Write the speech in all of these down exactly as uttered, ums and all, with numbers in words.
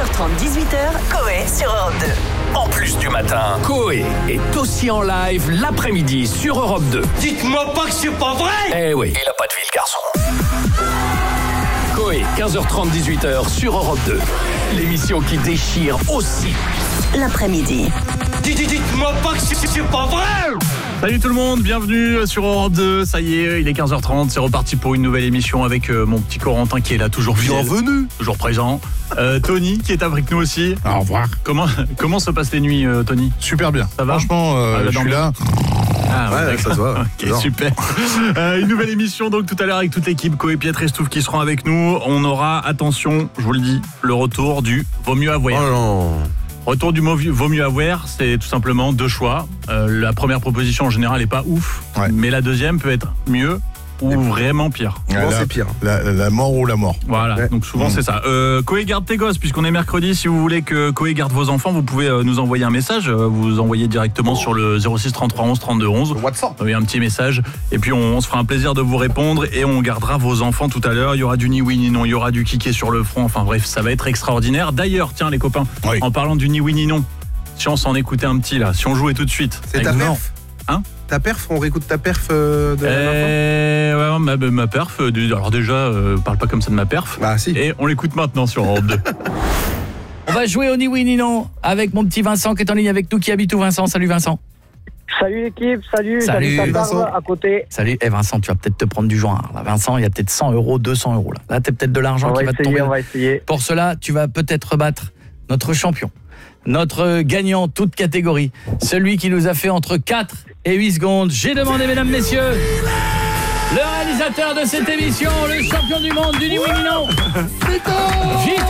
heures trente, dix-huit heures, Coé sur Europe deux. En plus du matin, Coé est aussi en live l'après-midi sur Europe deux. Dites-moi pas que c'est pas vrai! Eh oui, il a pas de vie, le garçon. Coé, quinze heures trente, dix-huit heures sur Europe deux. L'émission qui déchire aussi l'après-midi. Dites-moi pas que c'est pas vrai! Salut tout le monde, bienvenue sur Europe deux. Ça y est, il est quinze heures trente, c'est reparti pour une nouvelle émission avec euh, mon petit Corentin qui est là, toujours fidèle. Bienvenue. Toujours présent. Euh, Tony qui est avec nous aussi. Au revoir. Comment, comment se passent les nuits, euh, Tony? Super bien. Ça va? Franchement, euh, Ah, je suis là. Ah ouais, Ouais, ça se voit. Ok, super. Euh, une nouvelle émission donc tout à l'heure avec toute l'équipe, Coé, Pietre et Stouff qui seront avec nous. On aura, attention, je vous le dis, le retour du Vaut mieux avoir. Oh non. Retour du mot Vaut mieux avoir, c'est tout simplement deux choix. Euh, la première proposition en général est pas ouf, Ouais. mais la deuxième peut être mieux ou vraiment pire. Souvent, la, c'est pire. La, la, la mort ou la mort. Voilà, Ouais. donc souvent Mmh. c'est ça. Euh, Coé garde tes gosses, puisqu'on est mercredi. Si vous voulez que Coé garde vos enfants, vous pouvez euh, nous envoyer un message. Euh, vous envoyez directement sur le zéro six trente-trois onze trente-deux onze. WhatsApp. Envoyez un petit message et puis on, on se fera un plaisir de vous répondre et on gardera vos enfants tout à l'heure. Il y aura du ni oui ni non, il y aura du kické sur le front. Enfin bref, ça va être extraordinaire. D'ailleurs, tiens les copains, Oui. en parlant du ni oui ni non, si on s'en écoutait un petit là, si on jouait tout de suite. C'est avec ta vous. perf? Hein? Ta perf, on réécoute ta perf euh, de la dernière Euh, ouais, ma, ma perf, euh, du- alors déjà, euh, parle pas comme ça de ma perf. fois Bah si. Et on l'écoute maintenant sur Europe deux. On va jouer au ni oui ni non avec mon petit Vincent qui est en ligne avec nous. Qui habite où, Vincent? Salut Vincent. Salut l'équipe, salut, Salut, salut, Vincent. Vincent à côté. Salut. Eh Vincent, tu vas peut-être te prendre du joint. Là, Vincent, il y a peut-être cent euros, deux cents euros là. Là, t'as peut-être de l'argent On va qui va te essayer, tomber. on va essayer. Pour cela, tu vas peut-être battre notre champion, notre gagnant toute catégorie, celui qui nous a fait entre quatre et huit secondes. J'ai demandé, mesdames, messieurs, le réalisateur de cette émission, le champion du monde du ni oui ni non, Vito.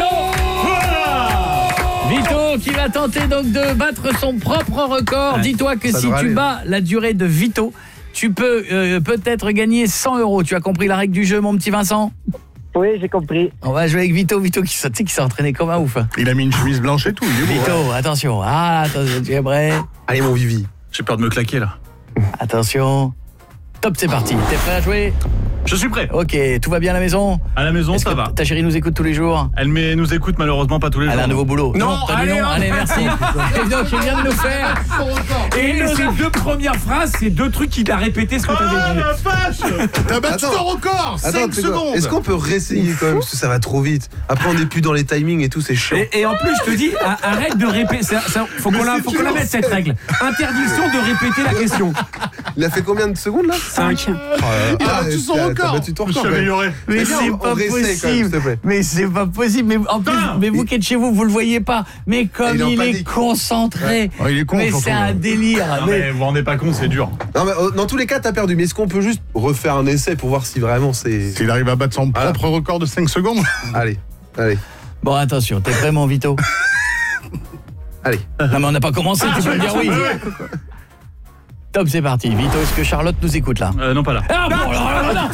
Vito qui va tenter donc de battre son propre record. Dis-toi que ça si devrait tu aller. bats la durée de Vito, tu peux euh, peut-être gagner cent euros. Tu as compris la règle du jeu, mon petit Vincent? Oui, j'ai compris. On va jouer avec Vito. Vito qui, tu sais, qui s'est entraîné comme un ouf. Il a mis une chemise blanche et tout. Il est beau, Vito, hein. attention. Ah, attention, tu es prêt? Allez mon Vivi. J'ai peur de me claquer là. Attention. Top, c'est parti. T'es prêt à jouer? Je suis prêt. Ok, tout va bien à la maison? À la maison, Est-ce ça que va. ta chérie nous écoute tous les jours? Elle met- nous écoute malheureusement pas tous les Elle jours. a un nouveau boulot. Non, t'as dit allez, non. hop. Allez, merci. Et donc, il vient de nous faire. Et ces deux premières phrases, c'est deux trucs qu'il a répété ce que t'avais dit. la vache. T'as battu Attends. ton record. Attends, cinq tu sais quoi, secondes. est-ce qu'on peut réessayer quand même parce que ça va trop vite. Après on n'est plus dans les timings et tout, c'est chiant. Et, et en plus, je te dis, a- arrête de répéter. ça- ça- Faut qu'on la, faut qu'on la mette cette règle. Interdiction de répéter la question. Il a fait combien de secondes là? cinq. Il a battu son T'as record. battu ton Je me record. suis amélioré. Mais Eh bien, c'est on- pas on réessaye quand même, s'il te possible. plaît. Mais c'est pas possible. Mais en plus, Putain. mais vous qui êtes chez vous, vous le voyez pas. Mais comme Il est en il est panique. concentré. Oh, il est con, Mais surtout, c'est un là. délire. Non, Mais- mais vous vous rendez pas compte, c'est dur. Non mais euh, dans tous les cas t'as perdu. Mais est-ce qu'on peut juste refaire un essai pour voir si vraiment c'est. S'il arrive à battre son Voilà. propre record de cinq secondes. Allez, allez, Bon, attention, t'es prêt, mon Vito? allez. Non, mais on n'a pas commencé, tu peux me dire oui. Ouais. Top, c'est parti. Vito, est-ce que Charlotte nous écoute là? Euh, non, pas là. Ah, bon, alors, alors, non.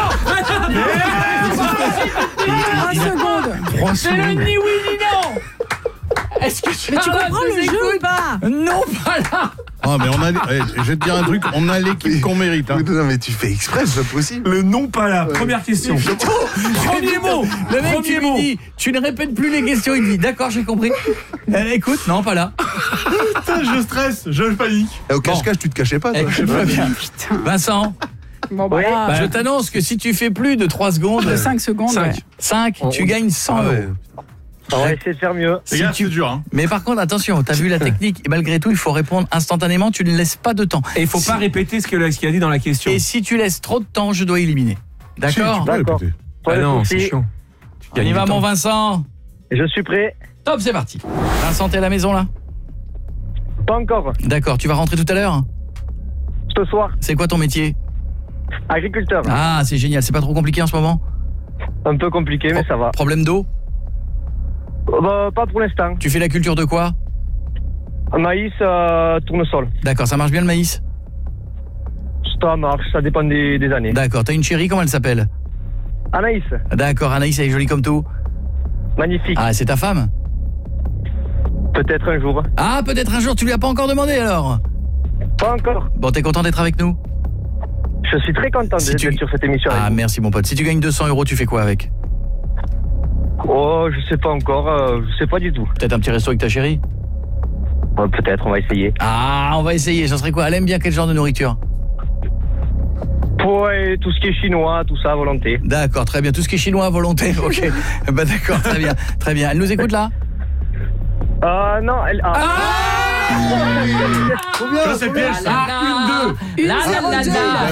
trois secondes. Trois C'est le secondes. ni oui ni non. Est-ce que Mais tu Charlotte comprends nous le jeu ou écoute? pas? Non, pas là. Ah, mais on a. eh, je vais te dire un truc. On a l'équipe qu'on mérite. Hein. Non mais tu fais exprès, c'est pas possible. Le non pas là. Première question. Premier mot. Le mec Premier qui lui mot. dit, tu ne répètes plus les questions, il dit, d'accord, j'ai compris. Euh, écoute, non, pas là. Putain, je stresse, je panique. Et au cache-cache, tu te cachais pas toi. Écoute, va bien. Putain. Vincent, Bon, bah Oui. là, je t'annonce que si tu fais plus de trois secondes, de cinq secondes. Cinq. Ouais. cinq, tu gagnes cent Ah euros. ouais. On va essayer de faire mieux. Les Si gars, tu- c'est dur, hein. Mais par contre, attention, t'as vu la technique, et malgré tout, il faut répondre instantanément, tu ne laisses pas de temps. Et il faut Si- pas répéter ce que- ce qu'il a dit dans la question. Et si tu laisses trop de temps, je dois éliminer. D'accord? Si, tu peux D'accord. répéter. Pas Ah de non, soucis. c'est chiant. Tu On gagnes y du va, temps. mon Vincent. Je suis prêt. Top, c'est parti. Vincent, t'es à la maison là? Pas encore. D'accord, tu vas rentrer tout à l'heure? Ce soir, C'est quoi ton métier? agriculteur. Ah, c'est génial, c'est pas trop compliqué en ce moment? Un peu compliqué, mais ça va. Problème d'eau? Euh, Bah, pas pour l'instant. Tu fais la culture de quoi? Maïs, euh, tournesol. D'accord, ça marche bien le maïs? Ça marche, ça dépend des, des années. D'accord, t'as une chérie, comment elle s'appelle? Anaïs, D'accord, Anaïs, elle est jolie comme tout. magnifique. Ah, c'est ta femme? Peut-être un jour. Ah, peut-être un jour, tu lui as pas encore demandé alors? Pas encore. Bon, t'es content d'être avec nous? Je suis très content Si d'être tu- sur cette émission. Ah, avec vous. merci mon pote. Si tu gagnes deux cents euros, tu fais quoi avec? Oh, je sais pas encore, euh, je sais pas du tout. Peut-être un petit resto avec ta chérie? Ouais, peut-être, on va essayer. Ah, on va essayer. Ça serait quoi? Elle aime bien quel genre de nourriture? Ouais, tout ce qui est chinois, tout ça à volonté. D'accord, très bien. Tout ce qui est chinois à volonté. Ok. Bah d'accord, très bien, très bien. Elle nous écoute là? Euh, non, elle... Ah, Combien? C'est piège, ça. Une, deux. Une zéro deux.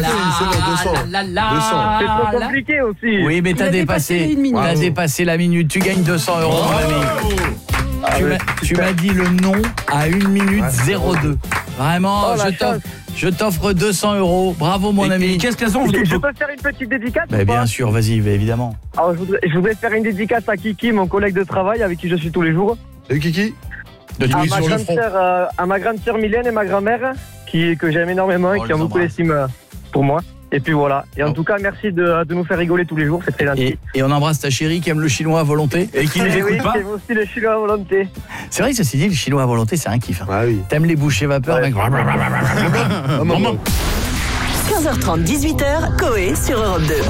c'est trop compliqué aussi. Oui, mais Il t'as a dépassé dépassé. les une minute. T'as Bravo. dépassé la minute. Tu gagnes deux cents euros, mon ami. Tu m'as- Tu m'as dit le nom à une minute zéro deux. Vraiment, Oh, la je t'offre, chance. je t'offre deux cents euros. Bravo, mon Et- ami. Et qu'est-ce qu'elles ont Je toutes je vos- peux faire une petite dédicace Bah, ou bien pas? sûr, vas-y, bah, évidemment. Alors, je voudrais, je voudrais faire une dédicace à Kiki, mon collègue de travail avec qui je suis tous les jours. Salut Kiki. De À tuer ma, sur le grande front. sœur, euh, à ma grande sœur Mylène et ma grand-mère, qui, que j'aime énormément et Oh, qui ont les beaucoup embrasse. d'estime euh, pour moi. Et puis voilà. Et en Oh. tout cas, merci de, de nous faire rigoler tous les jours, c'est très gentil. Et, et on embrasse ta chérie qui aime le chinois à volonté. Et qui nous Eh oui, écoute pas. c'est aussi le chinois à volonté. C'est vrai que ceci dit, le chinois à volonté, c'est un kiff. hein. Ah oui. T'aimes les bouchées vapeur, Ouais. mec. Ah, maman. quinze heures trente, dix-huit heures, Coé sur Europe deux.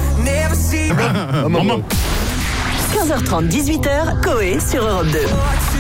Ah, maman. quinze heures trente, dix-huit heures, Coé sur Europe deux.